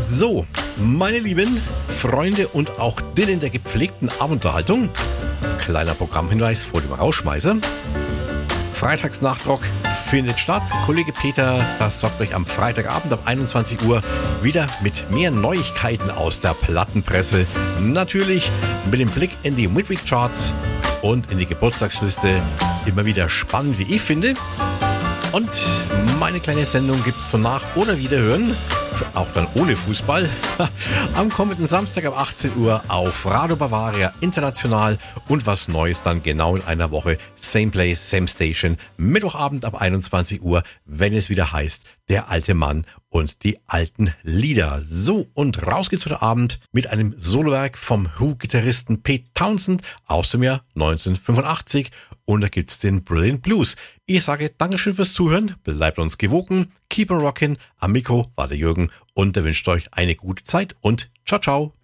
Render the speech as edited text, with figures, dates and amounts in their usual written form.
So, meine lieben Freunde und auch Dillen der gepflegten Abendunterhaltung. Kleiner Programmhinweis vor dem Rausschmeißer. Freitagsnachtrock findet statt. Kollege Peter versorgt euch am Freitagabend ab 21 Uhr wieder mit mehr Neuigkeiten aus der Plattenpresse. Natürlich mit dem Blick in die Midweek Charts und in die Geburtstagsliste. Immer wieder spannend, wie ich finde. Und meine kleine Sendung gibt's zum Nach- oder Wiederhören, auch dann ohne Fußball, am kommenden Samstag ab 18 Uhr auf Radio Bavaria International und was Neues dann genau in einer Woche. Same Place, Same Station, Mittwochabend ab 21 Uhr, wenn es wieder heißt, der alte Mann und die alten Lieder. So, und raus geht's heute Abend mit einem Solowerk vom Who-Gitarristen Pete Townshend aus dem Jahr 1985. Und da gibt's den Brilliant Blues. Ich sage Dankeschön fürs Zuhören, bleibt uns gewogen, keep on rockin'. Am Mikro war der Jürgen und der wünscht euch eine gute Zeit und ciao, ciao.